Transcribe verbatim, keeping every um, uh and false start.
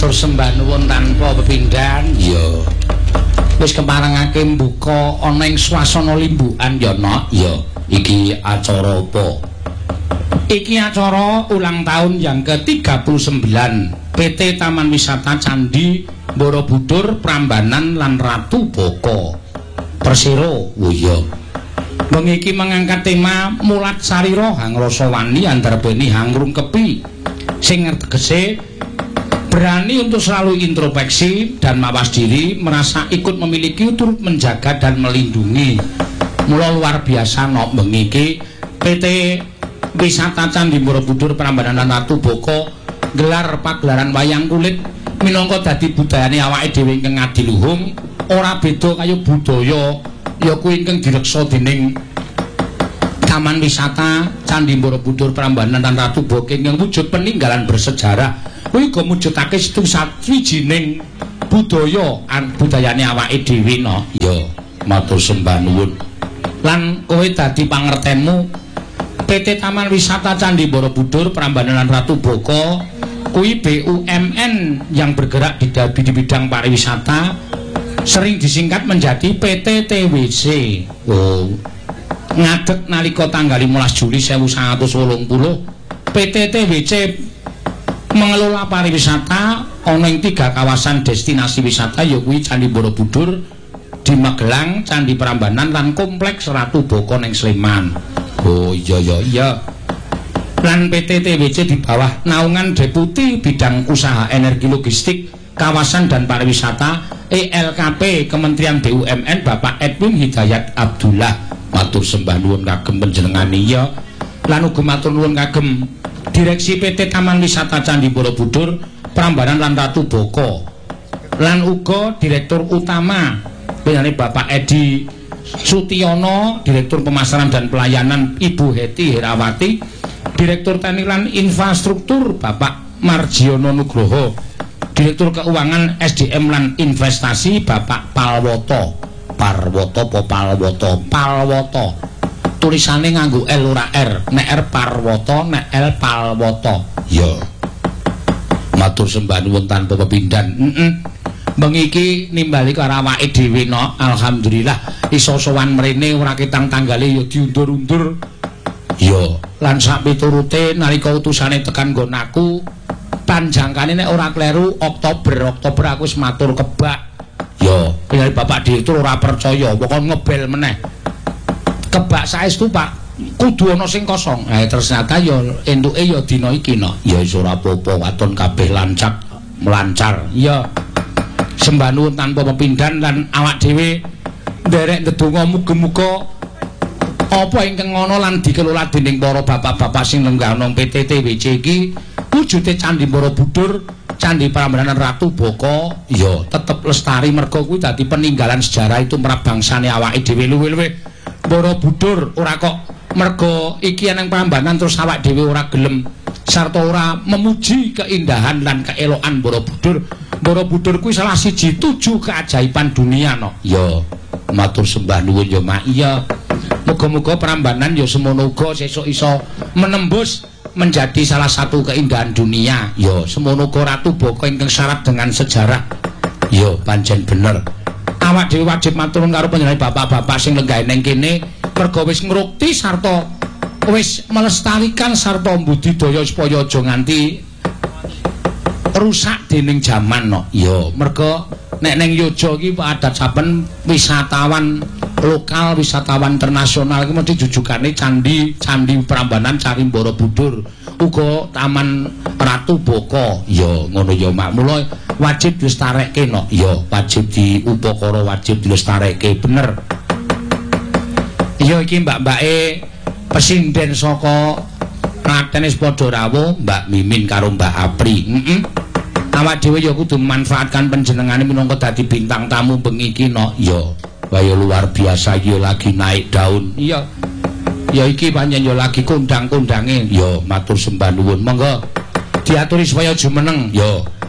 matur sembah nuwun tanpa pepindhan. Ya. Wis keparengake mbuka ana ing swasana limbukan ya, Nok. Ya. Iki acara apa? Iki acara ulang tahun yang ke tiga puluh sembilan P T Taman Wisata Candi Borobudur Prambanan lan Ratu Boko Persero. Oh iya. Mengiki mengangkat tema Mulat Sarira Hangrasa Wani andarbeni hangrungkepi sing tegese berani untuk selalu introspeksi dan mawas diri, merasa ikut memiliki, turut menjaga dan melindungi. Mula luar biasa nok mengiki P T Wisata Candi Borobudur Prambanan lan Ratu Boko gelar pagelaran wayang kulit minangka dadi budayane awake dhewe ingkang adiluhung, ora beda kaya budaya ya kuwi ingkang direksa dening Taman Wisata Candi Borobudur Prambanan lan Ratu Boko ingkang wujud peninggalan bersejarah. Kuwi uga mujudake sawijining budaya an budayane awake dhewe no. Ya, matur sembah nuwun. Lan kowe dadi pangertenmu P T Taman Wisata Candi Borobudur Prambanan lan Ratu Boko kuwi B U M N yang bergerak di, di bidang pariwisata, sering disingkat menjadi P T T W C. Oh. Ngadeg nalika tanggal lima belas Juli seribu sembilan ratus wolung puluh P T T W C mengelola pariwisata ana ing tiga kawasan destinasi wisata ya kuwi Candi Borobudur di Magelang, Candi Prambanan lan Kompleks Ratu Boko ning Sleman. Oh iya iya iya. Lan P T T W C di bawah naungan Deputi Bidang Usaha Energi Logistik Kawasan dan Pariwisata E L K P Kementerian B U M N Bapak Edwin Hidayat Abdullah. Matur sembah nuwun kagem panjenengane ya. Lan uga matur nuwun kagem Direksi P T Taman Wisata Candi Borobudur Prambanan lan Ratu Boko. Lan uga Direktur Utama penane Bapak Edi Sutiono, Direktur Pemasaran dan Pelayanan Ibu Heti Herawati, Direktur Teknik lan Infrastruktur Bapak Margiono Nugroho, Direktur Keuangan S D M lan Investasi Bapak Palwoto. Parwoto po Palwoto? Palwoto. Tulisane nganggo L ora R. Nek R Parwoto, nek L Palwoto. Ya. Matur sembah nuwun tanpa pepindhan. Heeh. Mengiki nimbali karo awake dhewe no. Alhamdulillah iso sowan mrene ora ketang tanggale ya diundur-undur. Ya, lan sak piturute nalika utusane tekan nggon aku panjangkane nek ora kleru Oktober, Oktober aku wis matur kebak. Ya, pilih Bapak Direktur ora percaya, pokok ngebel meneh. Kebak saestu Pak, kudu ana sing kosong. Eh ternyata ya entuke ya dina iki no. Ya wis ora apa-apa, waton kabeh lancak melancar. Ya. Sembah nuwun tanpa pepindhan lan awak dhewe nderek ndedonga muga-muga apa ingkang ana lan dikelola dening para bapak-bapak sing lenggah nang P T T W C iki wujude Candi Borobudur, Candi Prambanan Ratu Boko ya tetep lestari merga kuwi dadi peninggalan sejarah itu merap bangsane awake dhewe luwih-luwih Borobudur ora kok merga iki nang Prambanan terus awake dhewe ora gelem sarta ora memuji keindahan lan keelokan Borobudur. Borobudur kuwi salah siji tujuh keajaiban dunia no. Ya, matur sembah nuwun ya Mak. Iya. Muga-muga Prambanan ya semono uga sesuk iso menembus menjadi salah satu keindahan dunia. Ya, semono uga Ratu Boko ingkang syarat dengan sejarah. Ya, pancen bener. Awak dhewe wajib matur nuwun karo panjenengan bapak-bapak sing lenggah ning kene merga wis ngrukti sarta wis melestarikan sarta mbudidaya supaya aja nganti rusak dening jaman no. Ya, merga nek ning Yojo iki adat saben wisatawan lokal, wisatawan internasional iki mesti jujugane candi Candi Prambanan, Candi Borobudur, uga Taman Ratu Boko. Ya, ngono ya Mak. Mula wajib dilestarekke no. Ya, wajib diupakara, wajib dilestarekke bener. Ya iki mbak-mbake pesinden saka Klaten wis padha rawuh, Mbak Mimin karo Mbak Apri. Heeh. Awak dhewe ya kudu memanfaatkan panjenengane minangka dadi bintang tamu bengi iki no. Ya, kaya luar biasa ya lagi naik daun. Iya. Ya iki pancen ya lagi kondang-kondange. Ya, matur sembah nuwun. Monggo diaturi supaya jumeneng. Ya.